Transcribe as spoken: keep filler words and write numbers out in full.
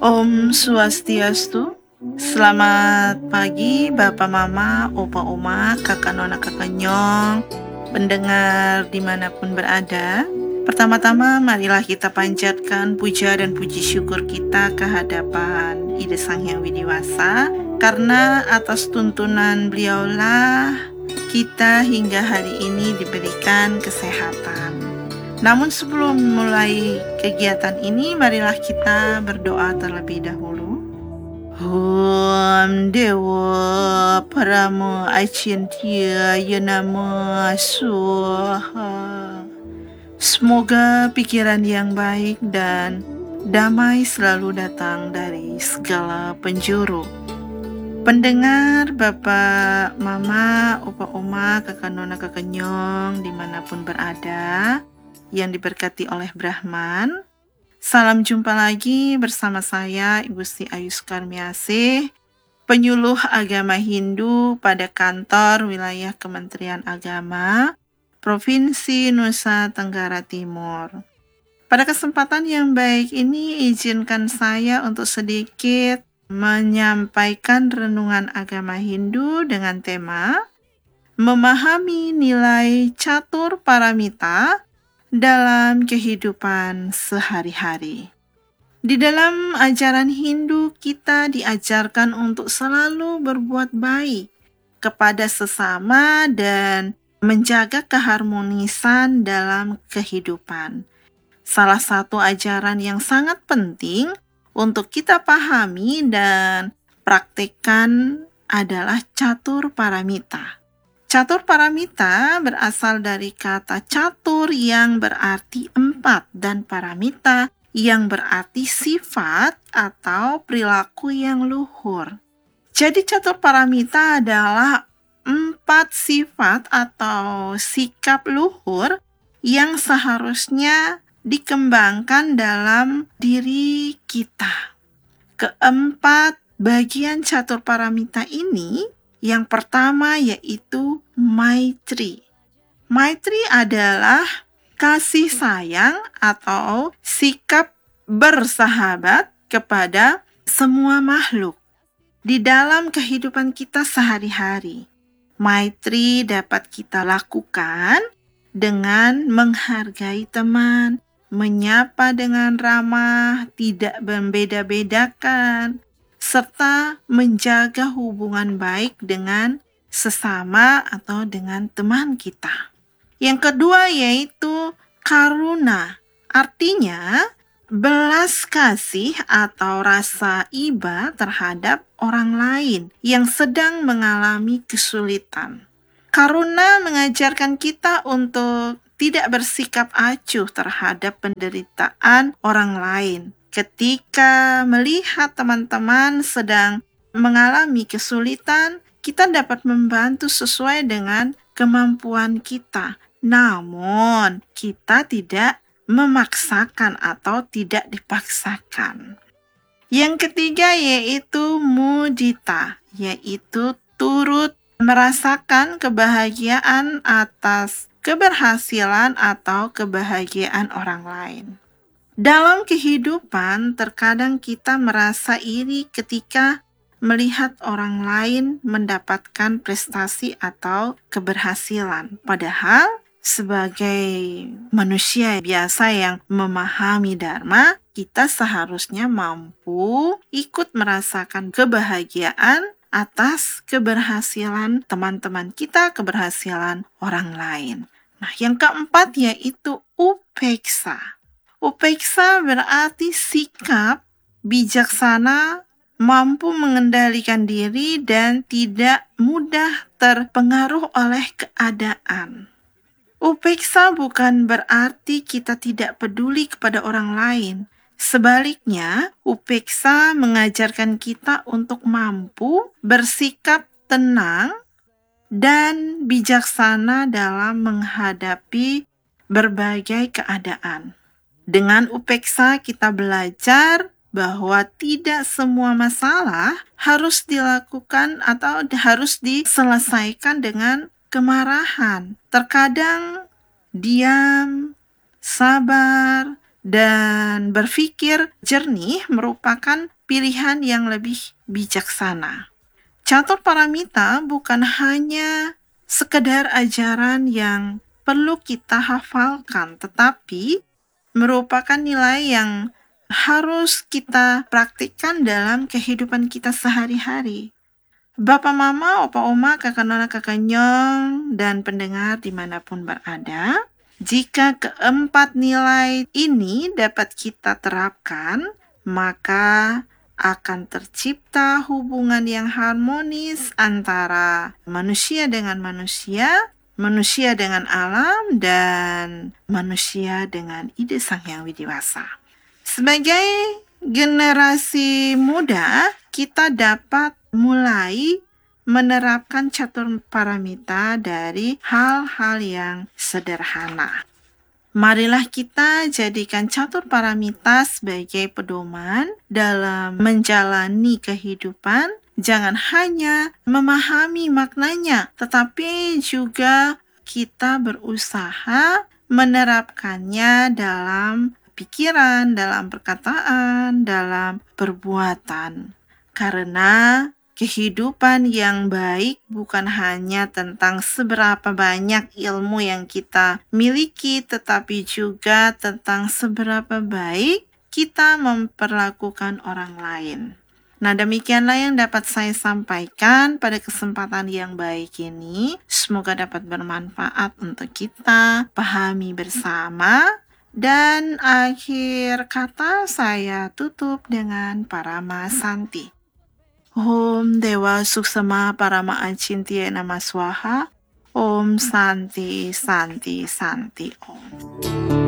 Om Swastiastu. Selamat pagi Bapak Mama, Opa Oma, Kakak Nona Kakak Nyong, pendengar dimanapun berada. Pertama-tama marilah kita panjatkan puja dan puji syukur kita ke hadapan Ida Sang Hyang Widiwasa, karena atas tuntunan beliaulah kita hingga hari ini diberikan kesehatan. Namun sebelum mulai kegiatan ini, marilah kita berdoa terlebih dahulu. Om Dewa Parama Acintya Yanama Swaha. Semoga pikiran yang baik dan damai selalu datang dari segala penjuru. Pendengar, Bapak, Mama, Opa, Oma, Kakak Nona, Kakak Nyong, dimanapun berada, yang diberkati oleh Brahman. Salam jumpa lagi bersama saya, Ibu Sri Ayu Sukarmiasih, penyuluh agama Hindu pada kantor wilayah Kementerian Agama, Provinsi Nusa Tenggara Timur. Pada kesempatan yang baik ini, izinkan saya untuk sedikit menyampaikan renungan agama Hindu dengan tema memahami nilai catur paramita dalam kehidupan sehari-hari. Di dalam ajaran Hindu, kita diajarkan untuk selalu berbuat baik kepada sesama dan menjaga keharmonisan dalam kehidupan. Salah satu ajaran yang sangat penting untuk kita pahami dan praktikkan adalah catur paramita. Catur paramita berasal dari kata catur yang berarti empat dan paramita yang berarti sifat atau perilaku yang luhur. Jadi catur paramita adalah empat sifat atau sikap luhur yang seharusnya dikembangkan dalam diri kita. Keempat bagian catur paramita ini, yang pertama yaitu Maitri. Maitri adalah kasih sayang atau sikap bersahabat kepada semua makhluk di dalam kehidupan kita sehari-hari. Maitri dapat kita lakukan dengan menghargai teman, menyapa dengan ramah, tidak membeda-bedakan, serta menjaga hubungan baik dengan sesama atau dengan teman kita. Yang kedua yaitu karuna, artinya belas kasih atau rasa iba terhadap orang lain yang sedang mengalami kesulitan. Karuna mengajarkan kita untuk tidak bersikap acuh terhadap penderitaan orang lain. Ketika melihat teman-teman sedang mengalami kesulitan, kita dapat membantu sesuai dengan kemampuan kita. Namun, kita tidak memaksakan atau tidak dipaksakan. Yang ketiga yaitu mudita, yaitu turut merasakan kebahagiaan atas keberhasilan atau kebahagiaan orang lain. Dalam kehidupan, terkadang kita merasa iri ketika melihat orang lain mendapatkan prestasi atau keberhasilan. Padahal, sebagai manusia biasa yang memahami Dharma, kita seharusnya mampu ikut merasakan kebahagiaan atas keberhasilan teman-teman kita, keberhasilan orang lain. Nah, yang keempat yaitu upeksa. Upeksa berarti sikap bijaksana, mampu mengendalikan diri dan tidak mudah terpengaruh oleh keadaan. Upeksa bukan berarti kita tidak peduli kepada orang lain. Sebaliknya, upeksa mengajarkan kita untuk mampu bersikap tenang dan bijaksana dalam menghadapi berbagai keadaan. Dengan upeksa kita belajar bahwa tidak semua masalah harus dilakukan atau harus diselesaikan dengan kemarahan. Terkadang diam, sabar, dan berpikir jernih merupakan pilihan yang lebih bijaksana. Catur paramita bukan hanya sekedar ajaran yang perlu kita hafalkan, tetapi merupakan nilai yang harus kita praktikkan dalam kehidupan kita sehari-hari. Bapak, Mama, Opa, Oma, Kakak, Nona, Kakak, Nyong, dan pendengar dimanapun berada, jika keempat nilai ini dapat kita terapkan, maka akan tercipta hubungan yang harmonis antara manusia dengan manusia, manusia dengan alam, dan manusia dengan ide Sang Hyang Widi Wasa. Sebagai generasi muda, kita dapat mulai menerapkan catur paramita dari hal-hal yang sederhana. Marilah kita jadikan catur paramita sebagai pedoman dalam menjalani kehidupan. Jangan hanya memahami maknanya, tetapi juga kita berusaha menerapkannya dalam pikiran, dalam perkataan, dalam perbuatan. Karena kehidupan yang baik bukan hanya tentang seberapa banyak ilmu yang kita miliki, tetapi juga tentang seberapa baik kita memperlakukan orang lain. Nah, demikianlah yang dapat saya sampaikan pada kesempatan yang baik ini. Semoga dapat bermanfaat untuk kita pahami bersama. Dan akhir kata saya tutup dengan Parama Santi. Om Dewa Suksema Parama Acintya Nama Swaha. Om Santi Santi Santi Om.